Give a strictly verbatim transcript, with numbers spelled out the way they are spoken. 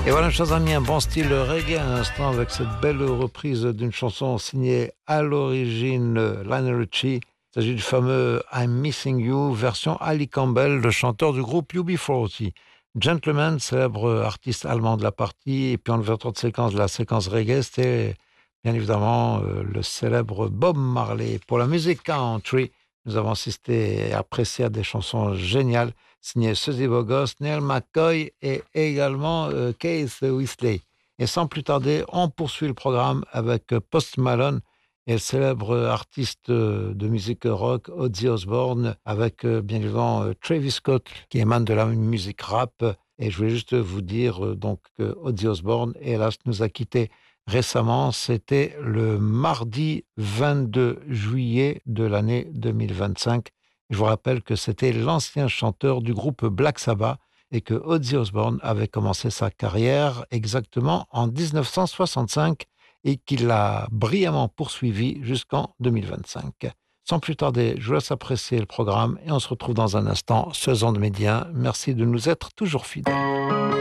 Et voilà, chers amis, un bon style reggae à l'instant avec cette belle reprise d'une chanson signée à l'origine euh, Lionel Richie. Il s'agit du fameux I'm Missing You, version Ali Campbell, le chanteur du groupe U B quarante. Gentleman, célèbre artiste allemand de la partie, et puis en ouverture de séquence de la séquence reggae, c'était bien évidemment euh, le célèbre Bob Marley. Pour la musique country, nous avons assisté et apprécié à des chansons géniales signé Suzy Bogos, Neil McCoy et également euh, Keith Whistler. Et sans plus tarder, on poursuit le programme avec euh, Post Malone et le célèbre artiste euh, de musique rock Ozzy Osbourne avec euh, bien évidemment euh, Travis Scott qui émane de la musique rap. Et je voulais juste vous dire euh, donc que Ozzy Osbourne, hélas, nous a quittés récemment. C'était le mardi vingt-deux juillet de l'année deux mille vingt-cinq. Je vous rappelle que c'était l'ancien chanteur du groupe Black Sabbath et que Ozzy Osbourne avait commencé sa carrière exactement en dix-neuf cent soixante-cinq et qu'il l'a brillamment poursuivi jusqu'en deux mille vingt-cinq. Sans plus tarder, je vous laisse apprécier le programme et on se retrouve dans un instant. Faisons de médias. Merci de nous être toujours fidèles.